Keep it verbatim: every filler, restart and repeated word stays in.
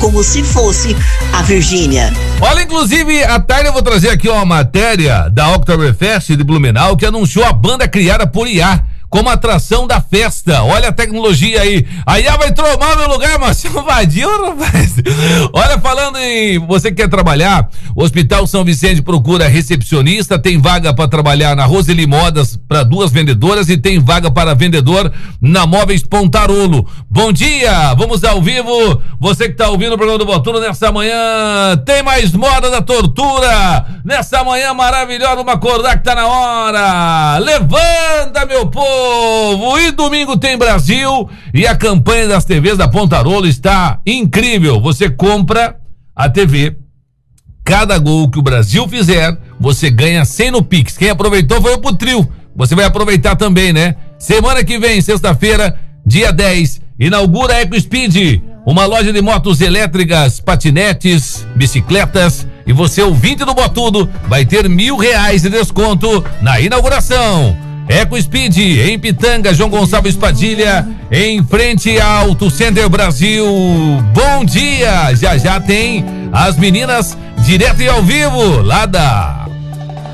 como se fosse a Virgínia. Olha, inclusive, à tarde eu vou trazer aqui uma matéria da Oktoberfest de Blumenau que anunciou a banda criada por I A como atração da festa. Olha a tecnologia aí. A I A vai tomar meu lugar, mas você invadiu, rapaz. Olha, falando em você que quer trabalhar, o Hospital São Vicente procura recepcionista, tem vaga para trabalhar na Roseli Modas para duas vendedoras e tem vaga para vendedor na Móveis Pontarolo. Bom dia, vamos ao vivo. Você que tá ouvindo o programa do Votuno nessa manhã, tem mais moda da tortura. Nessa manhã maravilhosa, vamos acordar que tá na hora. Levanta, meu povo. E domingo tem Brasil e a campanha das T Vs da Pontarolo está incrível. Você compra a T V, cada gol que o Brasil fizer, você ganha cem no Pix. Quem aproveitou foi o Putril. Você vai aproveitar também, né? Semana que vem, sexta-feira, dia dez, inaugura a EcoSpeed, uma loja de motos elétricas, patinetes, bicicletas. E você, ouvinte do Botudo, vai ter mil reais de desconto na inauguração. EcoSpeed, em Pitanga, João Gonçalves Padilha, em frente ao Auto Center Brasil. Bom dia! Já já tem as meninas direto e ao vivo lá da